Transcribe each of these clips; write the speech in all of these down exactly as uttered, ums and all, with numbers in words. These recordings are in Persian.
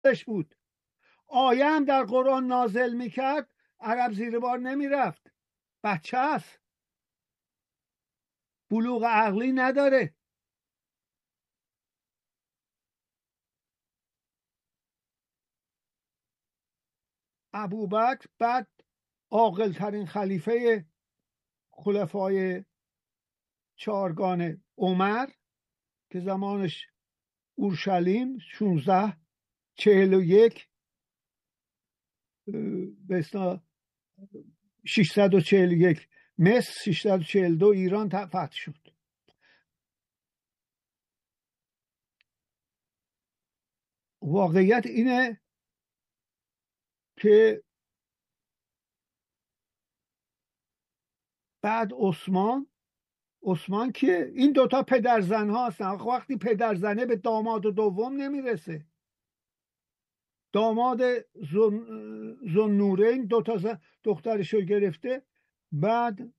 بود. آیه هم در قرآن نازل میکرد، عرب زیر بار نمیرفت. بچه است، بلوغ عقلی نداره. ابوبکر بعد عاقل ترین خلیفه خلفای چهارگانه عمر که زمانش اورشلیم شانزده چهل و یک به اصطلاح ششصد و چهل و یک، مصر ششصد و چهل و دو، ایران فتح شد. واقعیت اینه که بعد عثمان عثمان که این دوتا پدرزن ها هستن. وقتی پدرزنه به داماد و دوم نمیرسه. داماد زن نورین دوتا دخترشو گرفته، بعد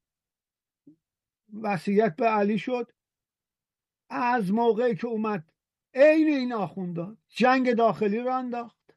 وصیت به علی شد. از موقعی که اومد عین این آخوندا جنگ داخلی رو انداخت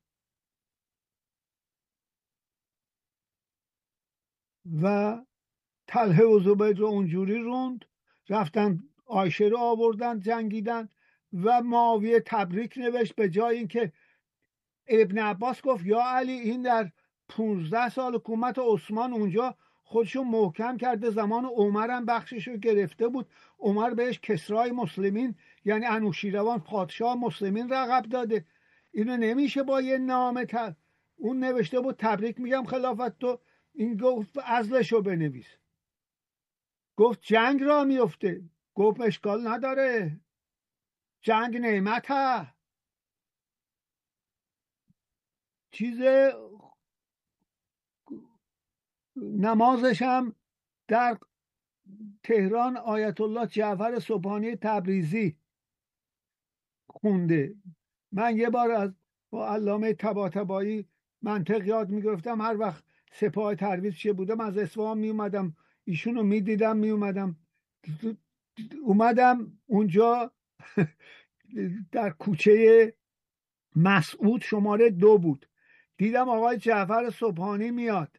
و طلحه و زبیر رو اونجوری روند، رفتن عایشه رو آوردن جنگیدن و معاویه تبریک نوشت. به جای اینکه ابن عباس گفت یا علی این در پونزده سال حکومت عثمان اونجا خودشو محکم کرده، زمان عمر هم بخششو گرفته بود. عمر بهش کسرای مسلمین یعنی انوشیروان پادشاه مسلمین رقب داده. اینو نمیشه با یه نامه تر. اون نوشته بود تبریک میگم خلافت تو، این گفت عزلشو بنویس. گفت جنگ را میفته. گفت اشکال نداره، جنگ نعمته. چیز نمازش هم در تهران آیت الله جعفر سبحانی تبریزی خونده. من یه بار از با علامه طباطبایی منطق یاد میگرفتم، هر وقت سپاه ترویض چه بودم از اصفهان می اومدم ایشونو میدیدم، می اومدم اومدم اونجا در کوچه مسعود شماره دو بود، دیدم آقای جعفر سبحانی میاد.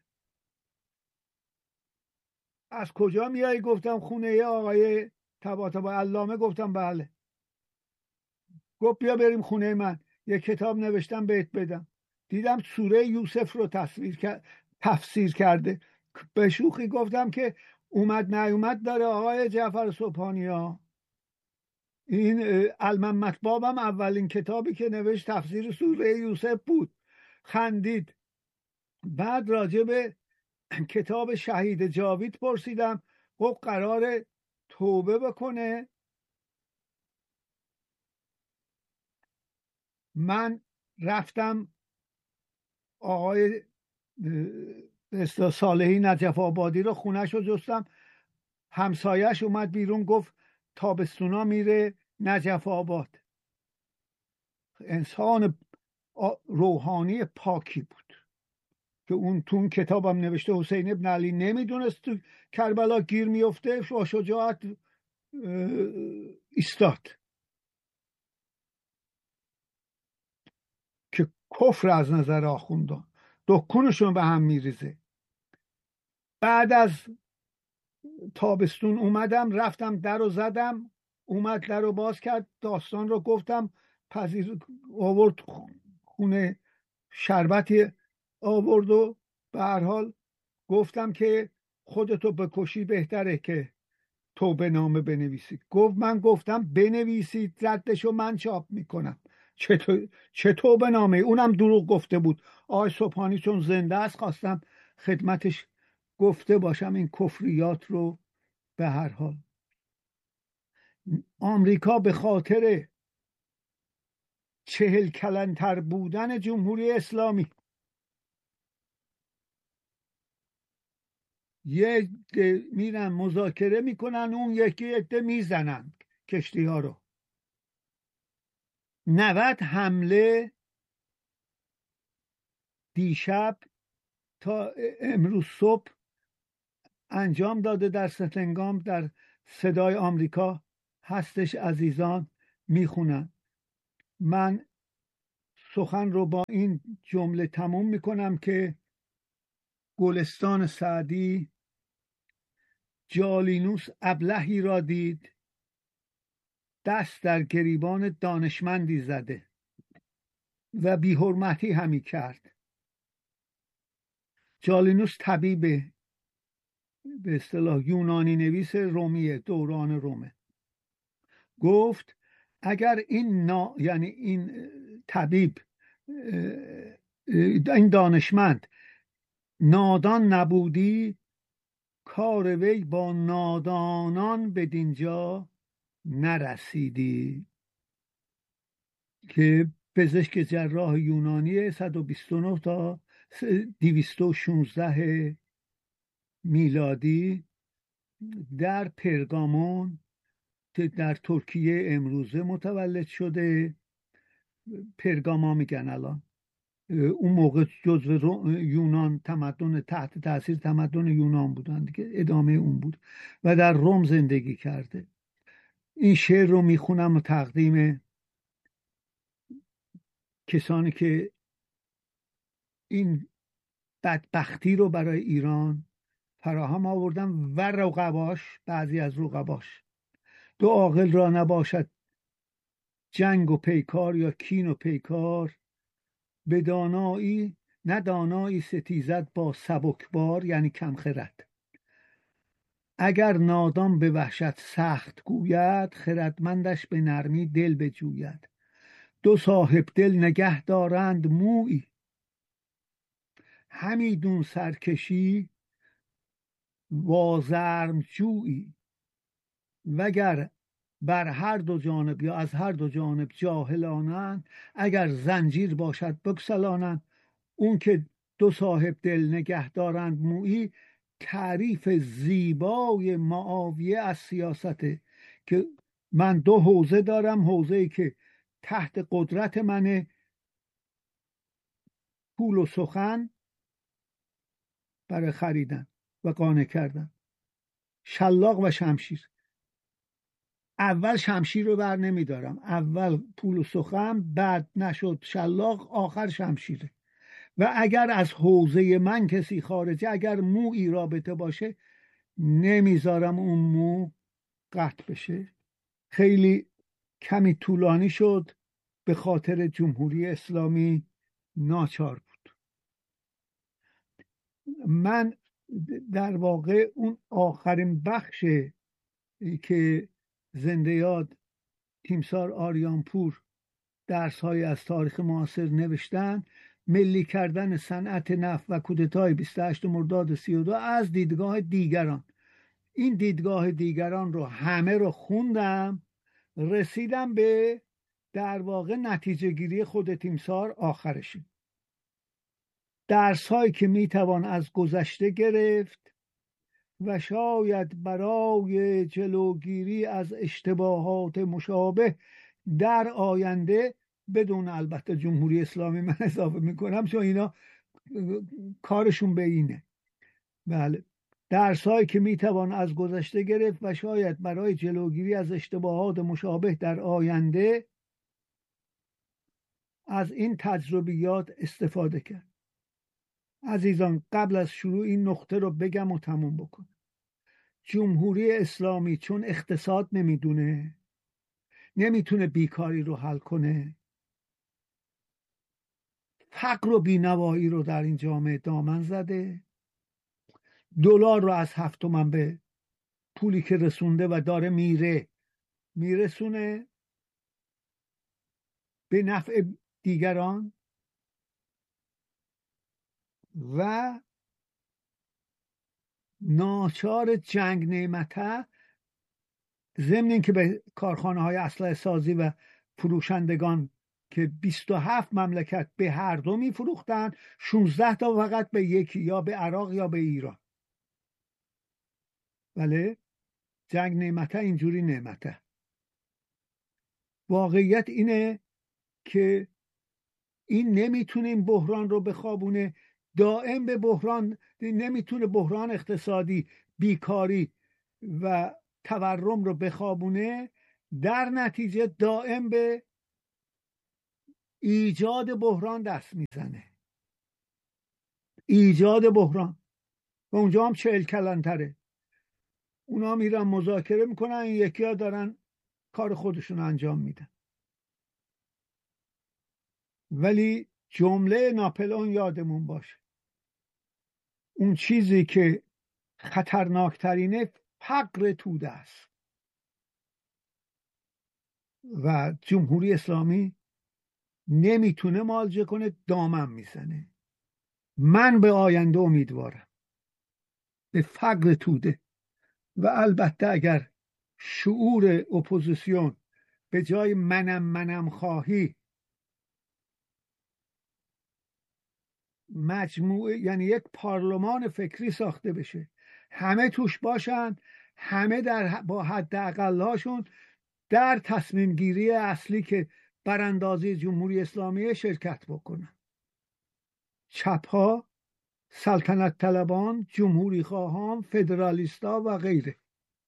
از کجا میایی؟ گفتم خونه آقای طباطبایی علامه. گفتم بله. گفت بیا بریم خونه من، یه کتاب نوشتم بهت بدم. دیدم سوره یوسف رو تصویر کرد، تفسیر کرده. به شوخی گفتم که اومد نیومد داره آقای جعفر سبحانی ها. این علم مطبابم اولین کتابی که نوشت تفسیر سوره یوسف بود. خندید. بعد راجع به کتاب شهید جاوید پرسیدم، گفت قرار توبه بکنه. من رفتم آقای صالحی نجف آبادی رو خونش رو جستم. همسایش اومد بیرون گفت تابستونا میره نجف آباد. انسان روحانی پاکی بود که اون تو اون کتابم نوشته حسین ابن علی نمیدونست تو کربلا گیر میفته، با شجاعت ایستاد که کفر از نظر آخوندان دکونشون به هم میریزه. بعد از تابستون اومدم، رفتم در رو زدم، اومد در رو باز کرد، داستان رو گفتم، پذیر آورد خونه، شربتی آورد و به هر حال گفتم که خودتو بکشی بهتره که توبه نامه بنویسی. گفت من گفتم بنویسید، ردشو من چاپ میکنم. چطور چه توبه نامه؟ اونم دروغ گفته بود. آقای سبحانی چون زنده است خواستم خدمتش گفته باشم این کفریات رو. به هر حال آمریکا به خاطر چهل کلنتر بودن جمهوری اسلامی یه میرن مذاکره میکنن، اون یکی عده میزنن کشتی ها رو. نود حمله دیشب تا امروز صبح انجام داده در ستنگام. در صدای آمریکا هستش عزیزان میخونن. من سخن رو با این جمله تموم میکنم که گلستان سعدی جالینوس ابلهی را دید دست در گریبان دانشمندی زده و بی حرمتی همی کرد. جالینوس طبیب به اصطلاح یونانی نویس رومیه، دوران رومه. گفت اگر این نا... یعنی این طبیب، این دانشمند نادان نبودی، کار وی با نادانان به دینجا نرسیدی. که پزشک جراح یونانی صد و بیست و نه تا دویست و شانزده میلادی در پرگامون در ترکیه امروزه متولد شده. پرگاما میگن الان، اون موقع جزو یونان تمدن تحت تاثیر تمدن یونان بودن دیگه، ادامه اون بود و در روم زندگی کرده. این شعر رو میخونم و تقدیم کسانی که این بدبختی رو برای ایران فراهم آوردن و رقباش، بعضی از رقباش. دو عاقل را نباشد جنگ و پیکار یا کین و پیکار، به دانایی نه دانایی ستیزد با سبکبار، یعنی کم خرد. اگر نادان به وحشت سخت گوید، خردمندش به نرمی دل بجوید. دو صاحب دل نگه دارند مویی، همیدون سرکشی وازرم جویی. وگر بر هر دو جانب یا از هر دو جانب جاهلانند، اگر زنجیر باشد بگسلانند. اون که دو صاحب دل نگه دارند مویی، تعریف زیبای معاویه از سیاسته که من دو حوزه دارم، حوزه‌ای که تحت قدرت منه، پول و سخن برای خریدن و قانع کردن، شلاق و شمشیر. اول شمشیر رو بر نمی دارم، اول پول و سخن، بعد نشد شلاق، آخر شمشیره. و اگر از حوزه من کسی خارجه، اگر مویی رابطه باشه، نمیذارم اون مو قطع بشه. خیلی کمی طولانی شد، به خاطر جمهوری اسلامی ناچار بود. من در واقع اون آخرین بخش که زنده یاد تیمسار آریانپور درس‌های از تاریخ معاصر نوشتن، ملی کردن صنعت نفت و کودتای بیست و هشتم مرداد سی و دو از دیدگاه دیگران. این دیدگاه دیگران رو همه رو خوندم، رسیدم به در واقع نتیجه گیری خود تیمسار آخرشی. درس هایی که میتوان از گذشته گرفت و شاید برای جلوگیری از اشتباهات مشابه در آینده، بدون البته جمهوری اسلامی من اضافه میکنم چون اینا کارشون به اینه. بله، درس هایی که میتوان از گذشته گرفت و شاید برای جلوگیری از اشتباهات مشابه در آینده از این تجربیات استفاده کرد. عزیزان، قبل از شروع این نقطه رو بگم و تموم بکنم. جمهوری اسلامی چون اقتصاد نمیدونه، نمیتونه بیکاری رو حل کنه، فقر و بینوایی رو در این جامعه دامن زده، دلار رو از هفت تومن به پولی که رسونده و داره میره میرسونه به نفع دیگران و ناچار جنگ نعمته، ضمن این که به کارخانه های اسلحه سازی و فروشندگان که بیست و هفت مملکت به هر دو می فروختن، شانزده تا فقط به یکی، یا به عراق یا به ایران. بله، جنگ نعمته اینجوری نعمته. واقعیت اینه که این نمیتونه این بحران رو بخوابونه، دائم به بحران، نمیتونه بحران اقتصادی، بیکاری و تورم رو بخوابونه، در نتیجه دائم به ایجاد بحران دست میزنه، ایجاد بحران. و اونجا هم چهل کلانتره، اونا میرن مذاکره میکنن، این یکی ها دارن کار خودشون انجام میدن. ولی جمله ناپلئون یادمون باشه، اون چیزی که خطرناکترینه فقر توده است و جمهوری اسلامی نمیتونه معالجه کنه، دامن میزنه. من به آینده امیدوارم، به فقر توده. و البته اگر شعور اپوزیسیون به جای منم منم خواهی مجموعه، یعنی یک پارلمان فکری ساخته بشه، همه توش باشن، همه در با حداقل‌هاشون در تصمیم گیری اصلی که براندازی جمهوری اسلامی شرکت بکنن. چپ‌ها، سلطنت طلبان، جمهوری خواهان، فدرالیستا و غیره.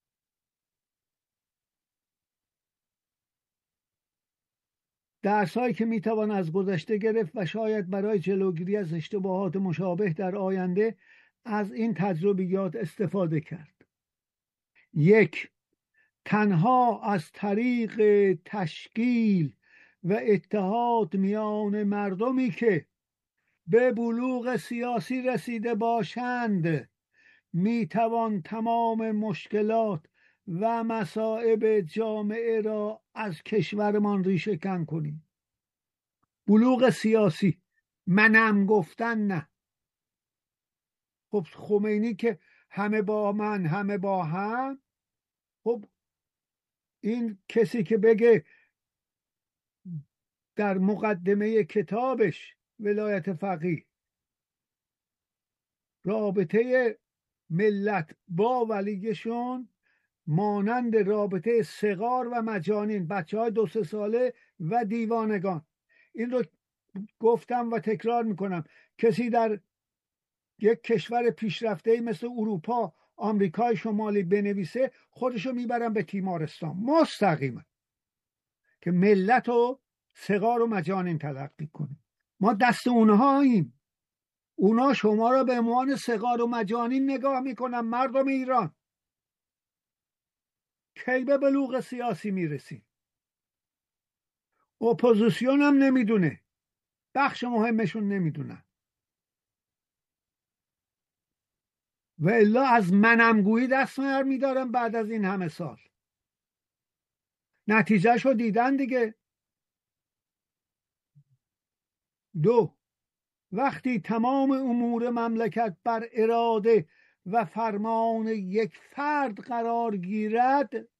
درسایی که میتوان از گذشته گرفت و شاید برای جلوگیری از اشتباهات مشابه در آینده از این تجربیات استفاده کرد. یک، تنها از طریق تشکیل و اتحاد میان مردمی که به بلوغ سیاسی رسیده باشند میتوان تمام مشکلات و مصائب جامعه را از کشورمان ریشه کن کنیم. بلوغ سیاسی، منم گفتن نه. خب خمینی که همه با من همه با هم، خب این کسی که بگه در مقدمه کتابش ولایت فقیه رابطه ملت با ولیشون مانند رابطه صغار و مجانین، بچه های دو سه ساله و دیوانگان. این رو گفتم و تکرار میکنم، کسی در یک کشور پیشرفته مثل اروپا، آمریکای شمالی بنویسه، خودشو میبرن به تیمارستان مستقیما که ملت و صغار و مجانین تلقی کنه. ما دست اونهاییم، اونا شما را به عنوان صغار و مجانین نگاه میکنن. مردم ایران کی به بلوغ سیاسی میرسیم؟ اپوزیسیون هم نمیدونه، بخش مهمشون نمیدونن. و الا از منمگویی دست نر میدارن بعد از این همه سال. نتیجهش رو دیدن دیگه. دو، وقتی تمام امور مملکت بر اراده و فرمان یک فرد قرار گیرد،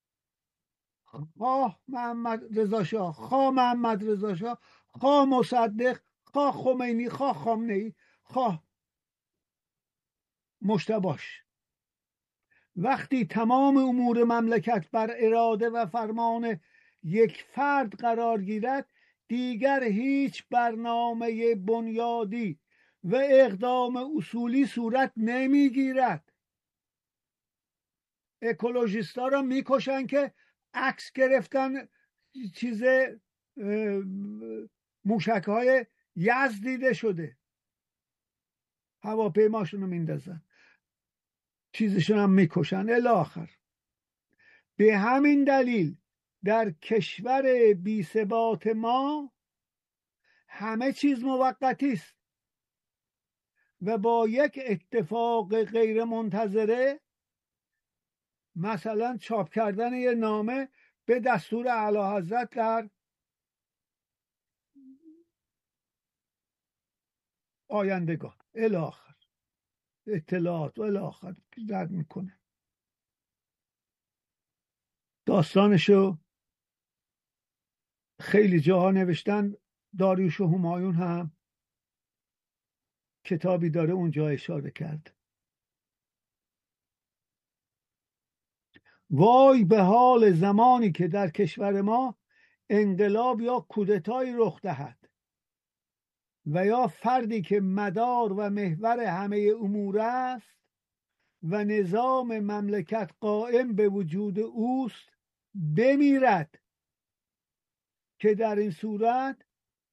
خواه محمد رضا شاه، خواه محمد رضا شاه، خواه مصدق، خواه خمینی، خواه خامنه‌ای، خواه مجتباش، وقتی تمام امور مملکت بر اراده و فرمان یک فرد قرار گیرد، دیگر هیچ برنامه بنیادی و اقدام اصولی صورت نمیگیرد. اکولوژیستا را میکشن که عکس گرفتن چیز موشک های یزد دیده شده، هواپیماشون رو میندازن، چیزشون هم میکشن الی آخر. به همین دلیل در کشور بی ثبات ما همه چیز موقتی است و با یک اتفاق غیر منتظره، مثلا چاپ کردن یه نامه به دستور اعلیحضرت در آیندگان الی آخر، اطلاعات و الی آخر رد میکنه. داستانشو خیلی جاها نوشتن. داریوش و همایون هم کتابی داره اونجا اشاره کرد. وای به حال زمانی که در کشور ما انقلاب یا کودتایی رخ دهد و یا فردی که مدار و محور همه امور است و نظام مملکت قائم به وجود اوست بمیرد، که در این صورت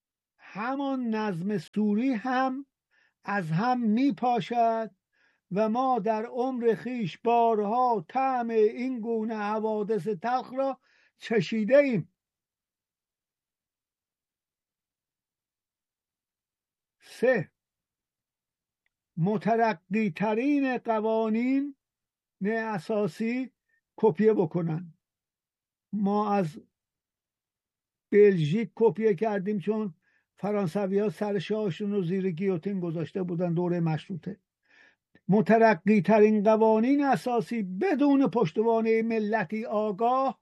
همان نظم سوری هم از هم می پاشد و ما در عمر خیش بارها طعم این گونه حوادث تلخ را چشیده ایم. سه، مترقی ترین قوانین اساسی کپیه بکنن. ما از بلژیک کپیه کردیم چون فرانسوی ها سر شاهشون رو زیر گیوتین گذاشته بودن دوره مشروطه. مترقی ترین قوانین اساسی بدون پشتوانه ملتی آگاه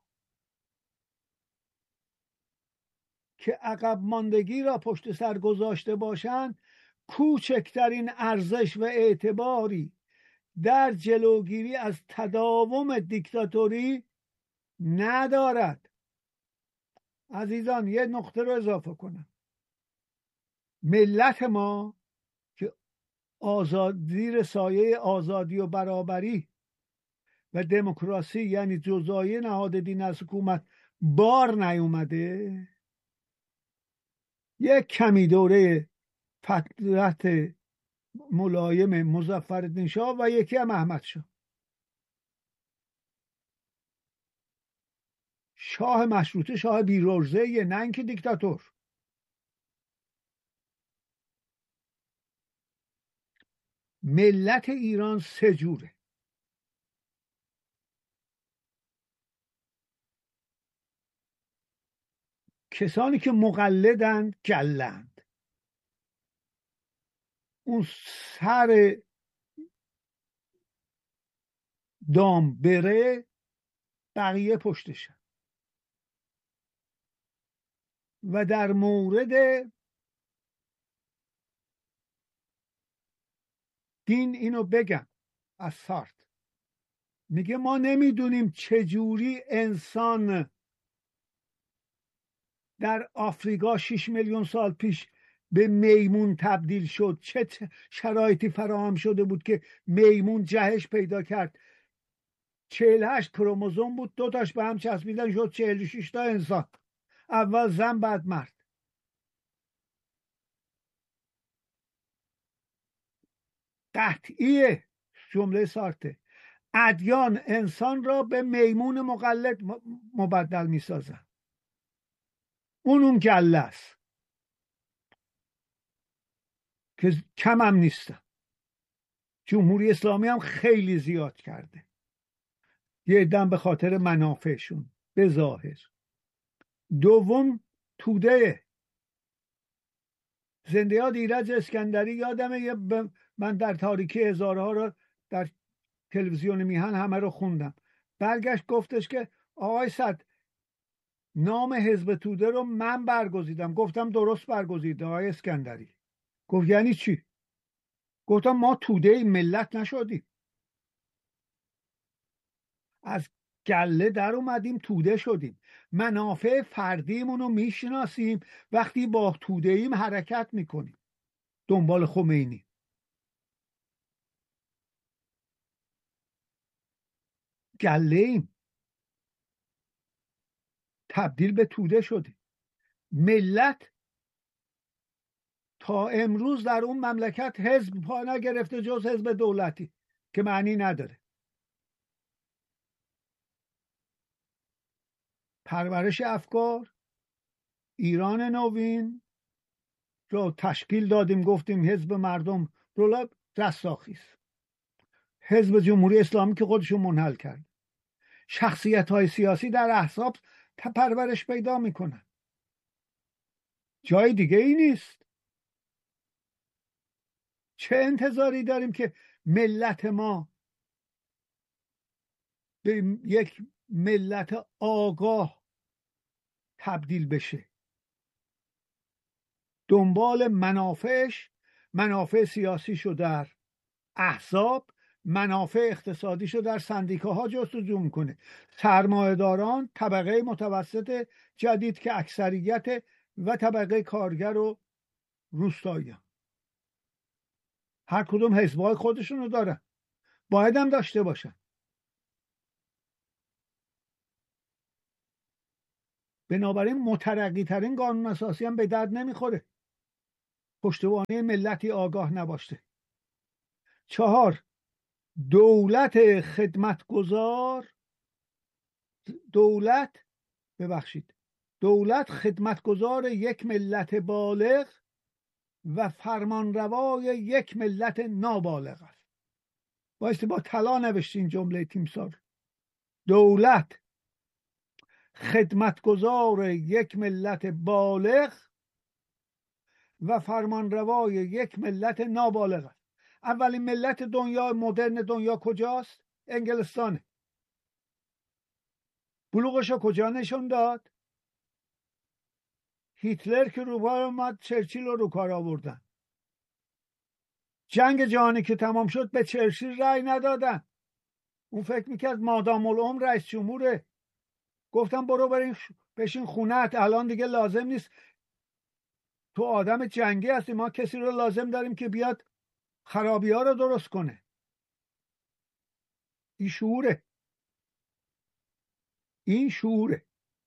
که عقب ماندگی را پشت سر گذاشته باشند کوچکترین ارزش و اعتباری در جلوگیری از تداوم دیکتاتوری ندارد. عزیزان یه نقطه رو اضافه کنم. ملت ما که آزاد زیر سایه آزادی و برابری و دموکراسی یعنی جزایی نهاد دین از حکومت بار نیومده، یک کمی دوره فترت ملایم مظفرالدین شاه و یکی هم احمد شاه، شاه مشروطه شاه بیروزه، نه اینکه دیکتاتور. ملت ایران سه جوره. کسانی که مقلدند گلند، اون سر دام بره بقیه پشتشن. و در مورد دین اینو بگم از سارت، میگه ما نمیدونیم چجوری انسان در آفریقا شش میلیون سال پیش به میمون تبدیل شد، چه شرایطی فراهم شده بود که میمون جهش پیدا کرد. چهل و هشت کروموزوم بود، دوتاش به هم چسبیدن شد چهل و شش تا انسان، اول زن بعد مرد. قطعیه جمله سارته، ادیان انسان را به میمون مقلد مبدل میسازن. اون اون گله است که کم هم نیستن. جمهوری اسلامی هم خیلی زیاد کرده، یه عده‌ام به خاطر منافعشون به ظاهر. دوم توده زنده یاد ایرج اسکندری یادمه، یه من در تاریکی هزارها رو در تلویزیون میهن همه رو خوندم. برگشت گفتش که آقای صد نام حزب توده رو من برگزیدم. گفتم درست برگزیده آقای اسکندری. گفت یعنی چی؟ گفتم ما توده ملت نشدیم، از گله در اومدیم توده شدیم، منافع فردیمون رو میشناسیم، وقتی با توده ایم حرکت میکنیم دنبال خمینی. گله ایم، تبدیل به توده شدیم. ملت تا امروز در اون مملکت حزب پا نگرفته جز حزب دولتی که معنی نداره. پرورش افکار ایران نوین رو تشکیل دادیم، گفتیم حزب مردم رو رستاخیز، حزب جمهوری اسلامی که خودشون منحل کرد. شخصیت های سیاسی در احزاب پرورش پیدا میکنن، جای دیگه ای نیست. چه انتظاری داریم که ملت ما به یک ملت آگاه تبدیل بشه؟ دنبال منافعش، منافع سیاسیشو در احزاب، منافع اقتصادیشو در سندیکاها جستجو میکنه. سرمایه‌داران، طبقه متوسط جدید که اکثریت، و طبقه کارگر و روستایی، هر کدوم حزبای خودشونو دارن، باید هم داشته باشن. بنابراین مترقی ترین قانون اساسی هم به درد نمیخوره. پشتوانه ملتی آگاه نباشته. چهار، دولت خدمتگزار دولت ببخشید دولت خدمتگزار یک ملت بالغ و فرمانروای یک ملت نابالغ است. بایستی با طلا نوشتین جمله تیمسار. دولت خدمتگزار یک ملت بالغ و فرمانروای یک ملت نابالغ است. اولین ملت دنیا مدرن دنیا کجاست؟ انگلستانه. بلوغشو کجا نشون داد؟ هیتلر که رو کار اومد، چرچیل رو رو کار آوردن. جنگ جهانی که تمام شد به چرچیل رأی ندادن. اون فکر میکرد مادام العمر رئیس جمهوره. گفتم برو برین بشین خونت، الان دیگه لازم نیست، تو آدم جنگی هستی، ما کسی رو لازم داریم که بیاد خرابی ها رو درست کنه. این شعوره. این شعوره.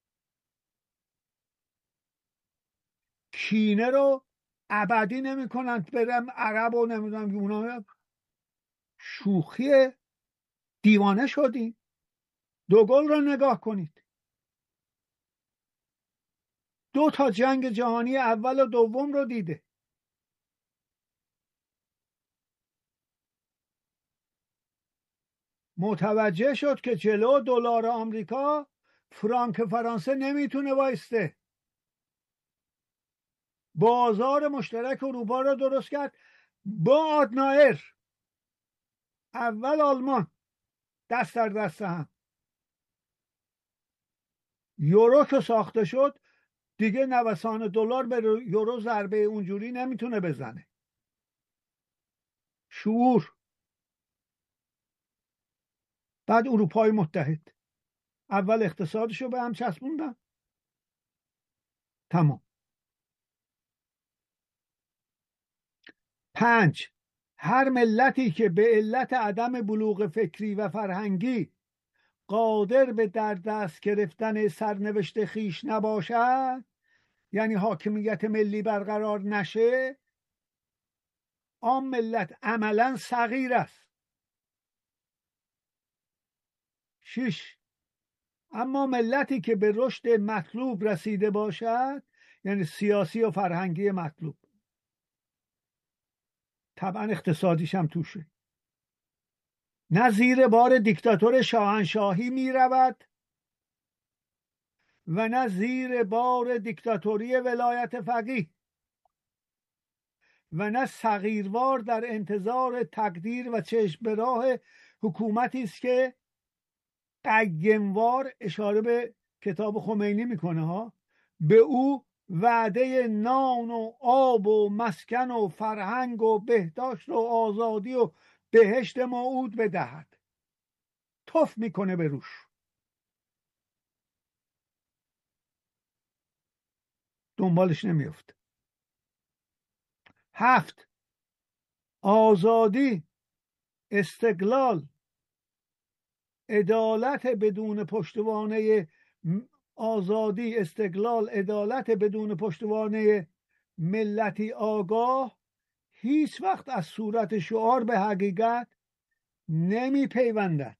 کینه رو ابدی نمی کنند. برم عرب و نمیدونم یونان، شوخی، دیوانه شدیم. دوگل رو نگاه کنید. دو تا جنگ جهانی اول و دوم رو دیده. متوجه شد که جلو دلار آمریکا فرانک فرانسه نمیتونه وایسته. بازار مشترک اروپا رو درست کرد با آدنایر. اول آلمان دست در دست هم. یورو که ساخته شد دیگه نوسان دلار به یورو ضربه اونجوری نمیتونه بزنه. شعور. بعد اروپای متحد اول اقتصادشو به هم چسبوندن. تمام. پنج، هر ملتی که به علت عدم بلوغ فکری و فرهنگی قادر به در دست گرفتن سرنوشت خیش نباشد، یعنی حاکمیت ملی برقرار نشه، آن ملت عملا صغیر است. شش، اما ملتی که به رشد مطلوب رسیده باشد، یعنی سیاسی و فرهنگی مطلوب، طبعا اقتصادیش هم توشه، نه زیر بار دیکتاتور شاهنشاهی می رود و نه زیر بار دیکتاتوری ولایت فقیه و نه صغیروار در انتظار تقدیر و چشم به راه حکومتی است که قیموار، اشاره به کتاب خمینی میکنه ها، به او وعده نان و آب و مسکن و فرهنگ و بهداشت و آزادی و بهشت موعود بدهد. تف میکنه به روش. دنبالش نمیفت. هفت، آزادی، استقلال، عدالت بدون پشتوانه آزادی، استقلال، عدالت بدون پشتوانه ملتی آگاه هیچ وقت از صورت شعار به حقیقت نمی پیوندد.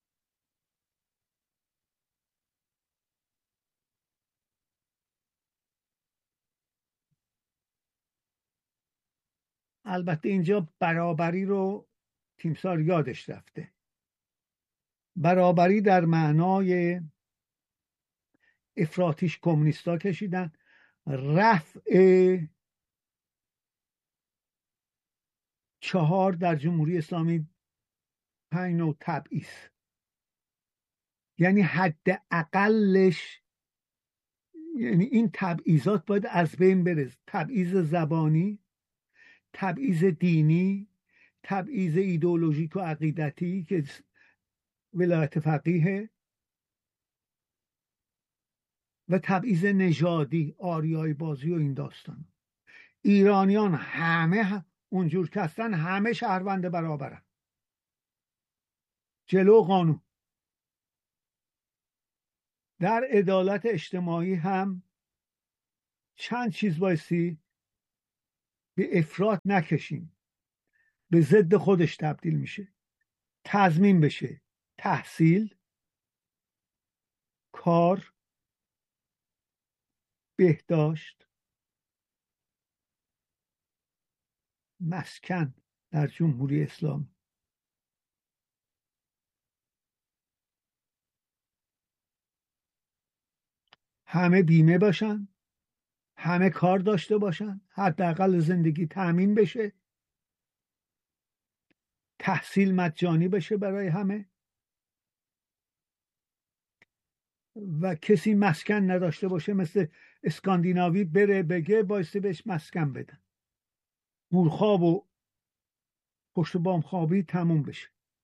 البته اینجا برابری رو تیمسار یادش رفته. برابری در معنای افراطیش کمونیستا کشیدن، رفع چهار در جمهوری اسلامی پنج نوع تبعیض، یعنی حد اقلش، یعنی این تبعیضات باید از بین بره. تبعیض زبانی، تبعیض دینی، تبعیض ایدئولوژیک و عقیدتی که ولایت فقیه، و تبعیض نژادی، آریای بازی و این داستان. ایرانیان همه اونجور که هستن همه شهروند برابرن جلو قانون. در عدالت اجتماعی هم چند چیز بایستی به افراط نکشیم، به ضد خودش تبدیل میشه. تضمین بشه تحصیل، کار، بهداشت، مسکن در جمهوری اسلامی. همه بیمه باشن، همه کار داشته باشن، حداقل زندگی تأمین بشه، تحصیل مجانی بشه برای همه و کسی مسکن نداشته باشه مثل اسکاندیناوی بره بگه بایسته بهش مسکن بدن. گورخواب و پشت بام خوابی تموم بشه.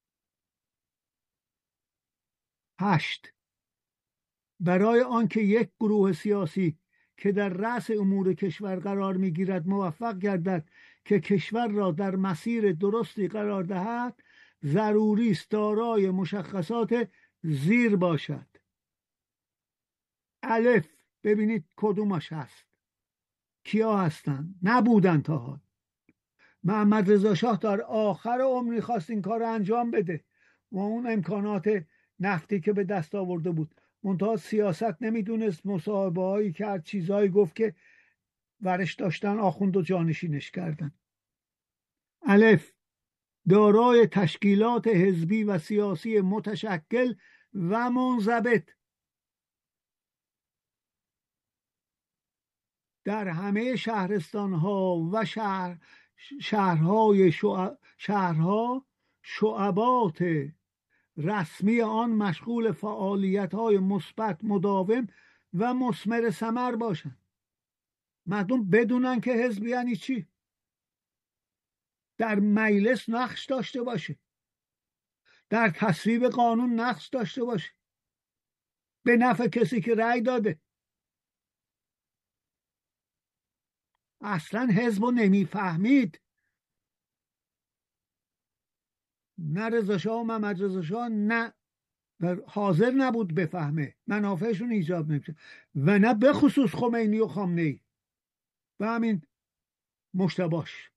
هشت، برای آنکه یک گروه سیاسی که در رأس امور کشور قرار میگیرد موفق گردد که کشور را در مسیر درستی قرار دهد، ضروری است دارای مشخصات زیر باشد. الف، ببینید کدومش هست، کیا هستن؟ نبودن تا حال. محمد رضا شاه در آخر عمری خواست این کار رو انجام بده و اون امکانات نفتی که به دست آورده بود، منتها سیاست نمیدونست، مصاحبه هایی کرد، چیزهایی گفت که ورش داشتن آخوند و جانشینش کردن. الف، دارای تشکیلات حزبی و سیاسی متشکل و منضبط در همه شهرستان ها و شهر شهرهای شع... شهرها شعبات رسمی آن مشغول فعالیت های مثبت، مداوم و مثمر ثمر باشند. مردم بدونن که حزب یعنی چی، در مجلس نقش داشته باشه، در تصویب قانون نقش داشته باشه به نفع کسی که رأی داده. اصلا حزب رو نمیفهمید، نه رضا شاه و محمد رضا شاه نه حاضر نبود بفهمه، منافعشون ایجاب نمیشه، و نه به خصوص خمینی و خامنه ای و همین مشتباش.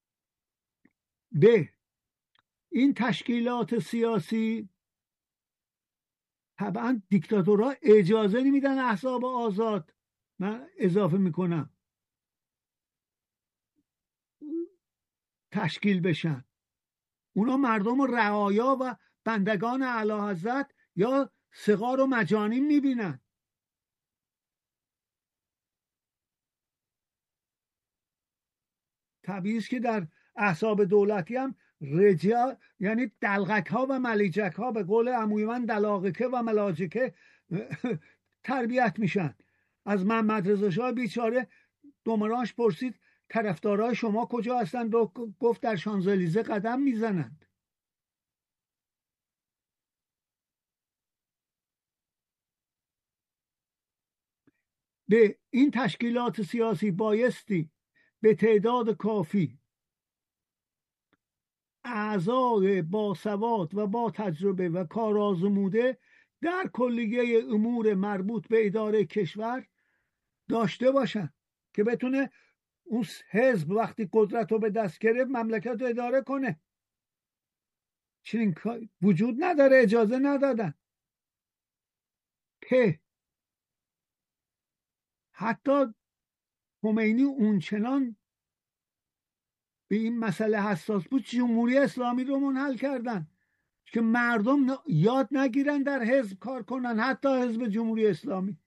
ب، این تشکیلات سیاسی طبعا دیکتاتورها اجازه نمیدن احزاب آزاد، من اضافه میکنم، تشکیل بشن. اونا مردم رعایا و بندگان اعلیحضرت یا صغار و مجانین میبینن. طبیعی است که در احزاب دولتی هم رجال، یعنی دلغک ها و ملیجک ها، به قول عموی من دلاغکه و ملاجکه تربیت میشن. از محمد رضا شاه بیچاره دمرانش پرسید طرفدارای شما کجا هستند و گفت در شانزلیزه قدم میزنند. به این تشکیلات سیاسی بایستی به تعداد کافی اعضای باسواد و با تجربه و کارآزموده در کلیه امور مربوط به اداره کشور داشته باشن که بتونه اون حزب وقتی قدرت رو به دست گرفت مملکت رو اداره کنه. چنین وجود نداره، اجازه ندادن. پ، حتی خمینی اونچنان به این مسئله حساس بود جمهوری اسلامی رو منحل کردن که مردم یاد نگیرن در حزب کار کنن، حتی حزب جمهوری اسلامی.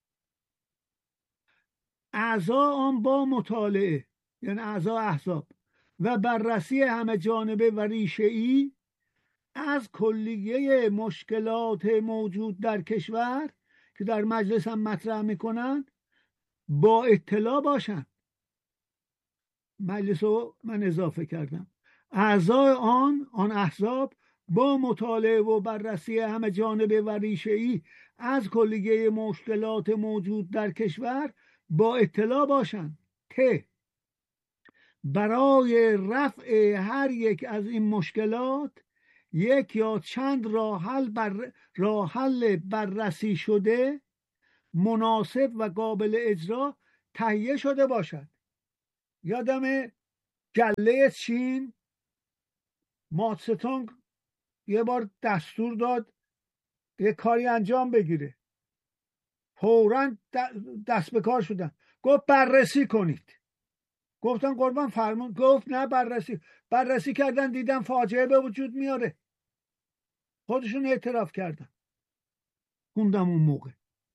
اعضا آن با مطالعه، یعنی اعضا احزاب، و بررسی همه جانبه و ریشه‌ای از کلیه مشکلات موجود در کشور که در مجلس هم مطرح میکنن با اطلاع باشن. مجلس رو من اضافه کردم. اعضای آن آن احزاب با مطالعه و بررسی همه جانبه و ریشه‌ای از کلیه مشکلات موجود در کشور با اطلاع باشند. ت، برای رفع هر یک از این مشکلات یک یا چند راه حل بر راه حل بررسی شده، مناسب و قابل اجرا تهیه شده باشد. یادم گله چین ماتستونگ یه بار دستور داد یه کاری انجام بگیره، فوراً دست به کار شدن، گفت بررسی کنید. گفتن قربان فرمون. گفت نه بررسی بررسی کردن دیدن فاجعه به وجود میاره. خودشون اعتراف کردن. خوندم اون موقع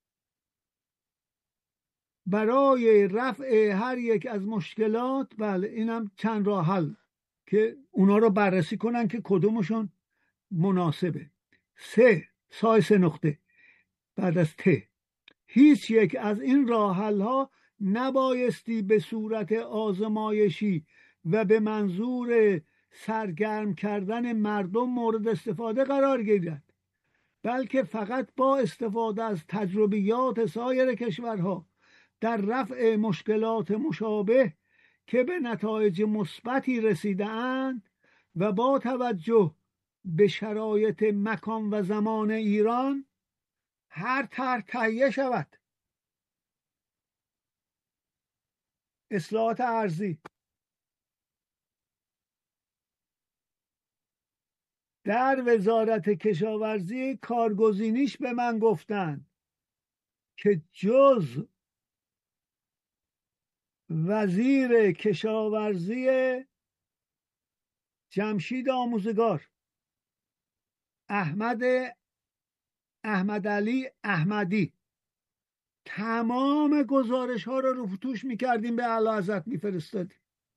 برای رفع هر یک از مشکلات، بله اینم چند راه حل که اونا رو بررسی کنن که کدومشون مناسبه. سه سای سه نقطه بعد از ت، هیچ یک از این راه حل ها نبایستی به صورت آزمایشی و به منظور سرگرم کردن مردم مورد استفاده قرار گیرد، بلکه فقط با استفاده از تجربیات سایر کشورها در رفع مشکلات مشابه که به نتایج مثبتی رسیده‌اند و با توجه به شرایط مکان و زمان ایران هر طرح تهیه شود. اصلاحات ارضی در وزارت کشاورزی کارگزینیش به من گفتن که جز وزیر کشاورزی جمشید آموزگار، احمد احمد علی احمدی، تمام گزارش ها رو رو توش میکردیم به اعلیحضرت میفرستادیم.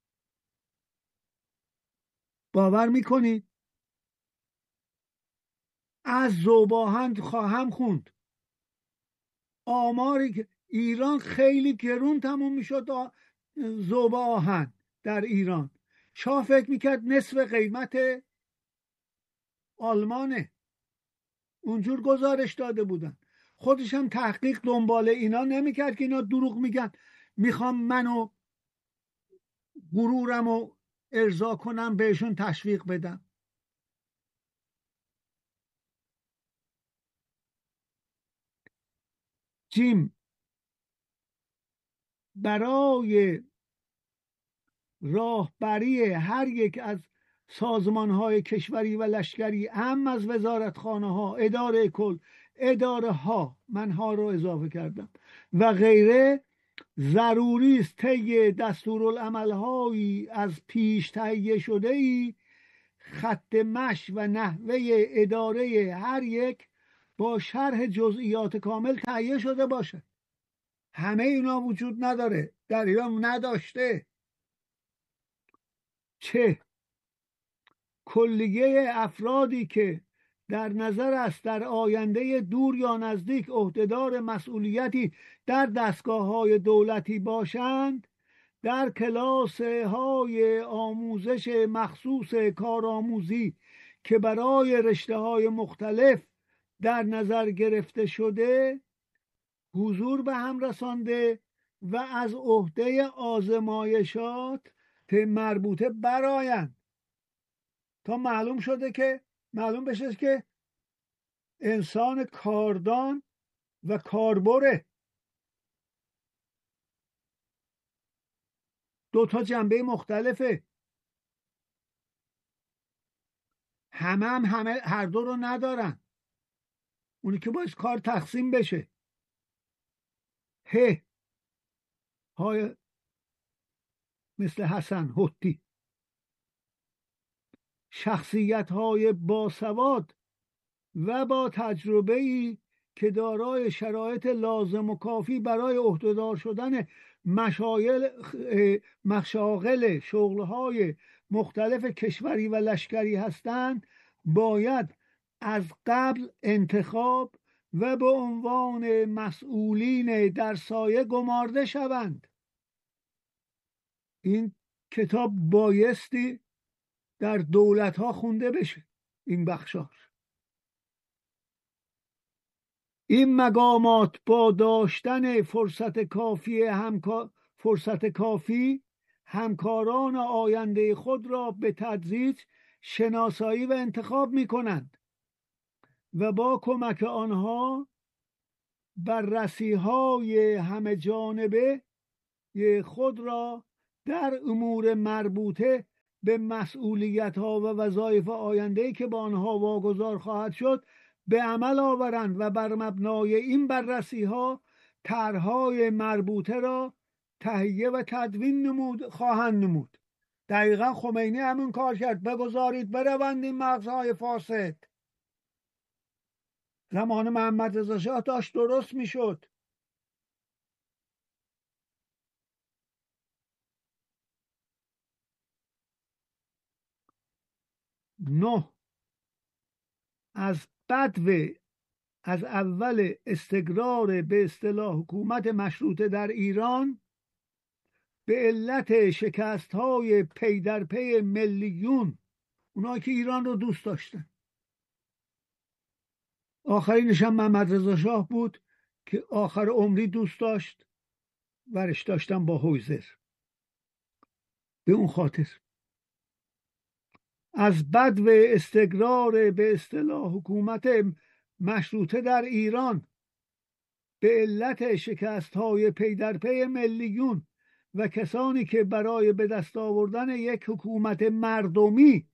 باور میکنید؟ از ذوب‌آهن خواهم خوند. آماری که ایران خیلی گرون تموم میشد ذوب آهن در ایران، شاه فکر میکرد نصف قیمت آلمانه، اونجور گزارش داده بودن. خودش هم تحقیق دنبال اینا نمیکرد که اینا دروغ میگن، میخوام منو غرورمو ارضا کنم بهشون تشویق بدم. جیم برای راهبری هر یک از سازمان‌های کشوری و لشکری، هم از وزارتخانه‌ها، اداره کل، اداره ها، منها رو اضافه کردم و غیره، ضروری است طی دستورالعمل‌هایی از پیش تهیه شده‌ای خط مشی و نحوه اداره هر یک با شرح جزئیات کامل تهیه شده باشد. همه اینا وجود نداره، در ایران نداشته. چه کلیه افرادی که در نظر است در آینده دور یا نزدیک عهدهدار مسئولیتی در دستگاه‌های دولتی باشند، در کلاس‌های آموزش مخصوص کارآموزی که برای رشته‌های مختلف در نظر گرفته شده حضور به هم رسانده و از عهده آزمایشات مربوطه برآیند تا معلوم شده که معلوم بشه که انسان کاردان و کاربره دو تا جنبه مختلفه. همه هم همه هر دو رو ندارن. اونی که باید کار تقسیم بشه. ه های مثل حسن حتی، شخصیت های باسواد و با تجربه‌ای که دارای شرایط لازم و کافی برای عهدهدار شدن مشاغل مشاغل شغل‌های مختلف کشوری و لشکری هستند، باید از قبل انتخاب و به عنوان مسئولین در سایه گمارده شوند. این کتاب بایستی در دولت‌ها خونده بشه. این بخشار این مقامات با داشتن فرصت کافی همکار فرصت کافی همکاران آینده خود را به تدریج شناسایی و انتخاب می کنند و با کمک آنها بررسی های همه جانبه خود را در امور مربوطه به مسئولیت ها و وظایف آینده‌ای که به آنها واگذار خواهد شد به عمل آورند و بر مبنای این بررسی ها طرح‌های مربوطه را تهیه و تدوین نمود خواهند نمود. دقیقا خمینی همون کار کرد. بگذارید بروند این مغزهای فاسد. زمان محمد رضا شاه داشت درست میشد. نه، از بدو از اول استقرار به اصطلاح حکومت مشروطه در ایران به علت شکست های پی در پی ملیون، اونایی که ایران رو دوست داشتن، آخرینش هم محمد رضا شاه بود که آخر عمری دوست داشت ورش داشتن با هویزر. به اون خاطر از بدو استقرار به اصطلاح حکومت مشروطه در ایران به علت شکست های پی در پی ملیون و کسانی که برای به دست آوردن یک حکومت مردمی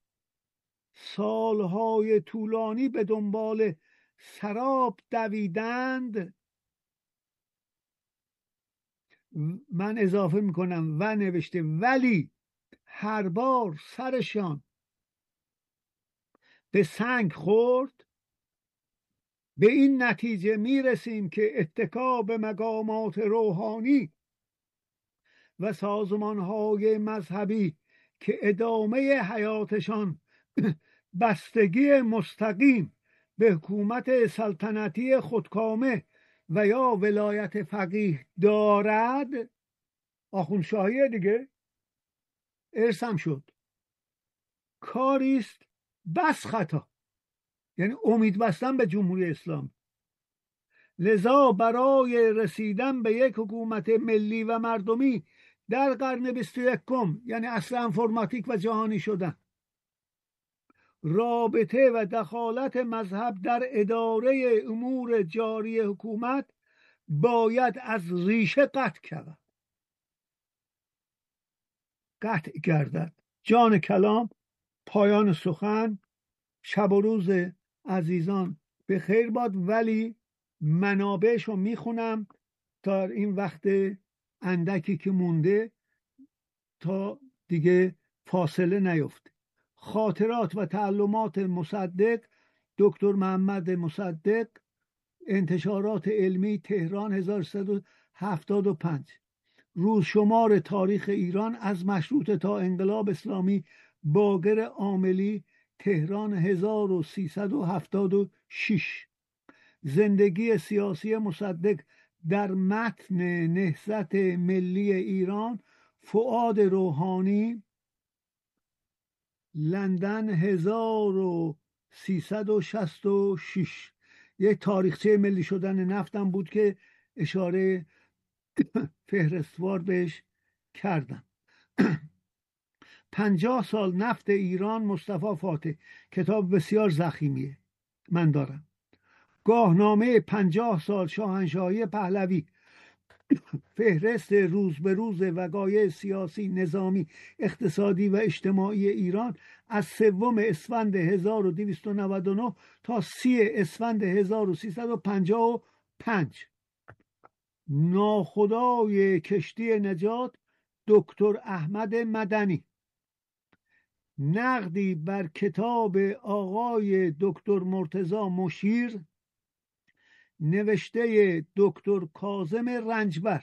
سالهای طولانی به دنبال سراب دویدند، من اضافه میکنم و نوشته ولی هر بار سرشان به سنگ خورد، به این نتیجه میرسیم که اتکا به مقامات روحانی و سازمانهای مذهبی که ادامه حیاتشان بستگی مستقیم به حکومت سلطنتی خودکامه و یا ولایت فقیه دارد، آخوندشاهی دیگه ارسم شد، کاریست بس خطا، یعنی امید بستن به جمهوری اسلامی. لذا برای رسیدن به یک حکومت ملی و مردمی در قرن بیست و یکم، یعنی عصر انفرماتیک و جهانی شدن، رابطه و دخالت مذهب در اداره امور جاری حکومت باید از ریشه قطع کرد قطع گردد. جان کلام، پایان سخن. شب و روز عزیزان به خیر باد. ولی منابعش رو میخونم تا این وقت اندکی که مونده تا دیگه فاصله نیفته. خاطرات و تعلمات مصدق، دکتر محمد مصدق، انتشارات علمی، تهران هزار و سیصد و هفتاد و پنج. روزشمار تاریخ ایران از مشروطه تا انقلاب اسلامی، باقر عاملی، تهران هزار و سیصد و هفتاد و شش. زندگی سیاسی مصدق در متن نهضت ملی ایران، فؤاد روحانی، لندن هزار و سیصد و شصت و شش. یک تاریخچه ملی شدن نفتم بود که اشاره فهرستوار بهش کردم. پنجاه سال نفت ایران، مصطفی فاتح، کتاب بسیار ضخیمیه، من دارم. گاهنامه پنجاه سال شاهنشاهی پهلوی، فهرست روز به روز وقایع سیاسی، نظامی، اقتصادی و اجتماعی ایران از سوم اسفند هزار و دویست و نود و نه تا سی اسفند هزار و سیصد و پنجاه و پنج. ناخدای کشتی نجات، دکتر احمد مدنی. نقدی بر کتاب آقای دکتر مرتضی مشیر، نوشته دکتر کاظم رنجبر.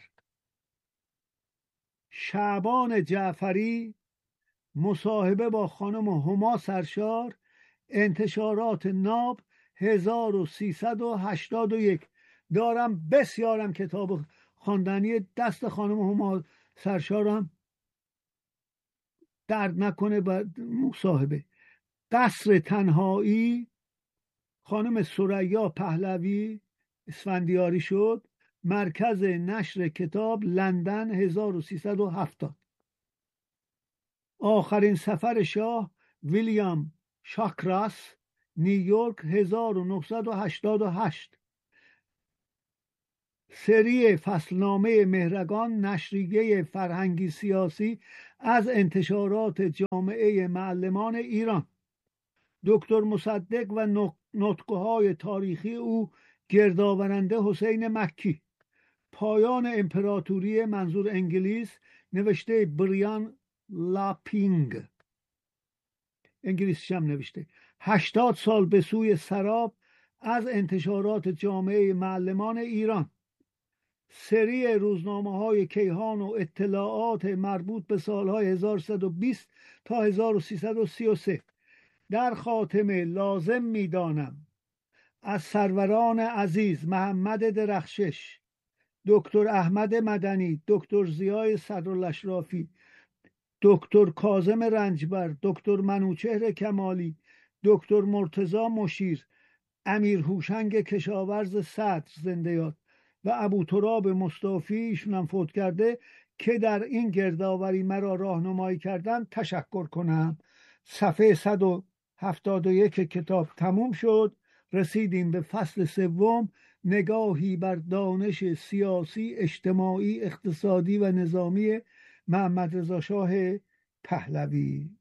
شعبان جعفری، مصاحبه با خانم هما سرشار، انتشارات ناب هزار و سیصد و هشتاد و یک. دارم بسیارم کتاب خواندنی، دست خانم هما سرشارم درد نکنه. با مصاحبه قصر تنهایی، خانم ثریا پهلوی، اسفندیاری شد، مرکز نشر کتاب، لندن هزار و سیصد و هفتاد. آخرین سفر شاه، ویلیام شاکراس، نیویورک هزار و نهصد و هشتاد و هشت. سری فصلنامه مهرگان، نشریه فرهنگی سیاسی از انتشارات جامعه معلمان ایران. دکتر مصدق و نطقهای تاریخی او، گردآورنده حسین مکی. پایان امپراتوری منظور انگلیس، نوشته بریان لاپینگ، انگلیسیش هم نوشته. هشتاد سال به سوی سراب از انتشارات جامعه معلمان ایران. سری روزنامه های کیهان و اطلاعات مربوط به سالهای هزار و سیصد و بیست تا هزار و سیصد و سی و سه. در خاتمه لازم می‌دانم از سروران عزیز محمد درخشش، دکتر احمد مدنی، دکتر ضیای صدرالاشرافی، دکتر کاظم رنجبر، دکتر منوچهر کمالی، دکتر مرتضی مشیر، امیر هوشنگ کشاورز صدر زنده یاد و ابو تراب مصطفی، ایشون هم فوت کرده، که در این گردآوری مرا راهنمایی کردن تشکر کنم. صفحه صد و هفتاد و یک کتاب تموم شد. رسیدیم به فصل سوم، نگاهی بر دانش سیاسی، اجتماعی، اقتصادی و نظامی محمد رضا شاه پهلوی.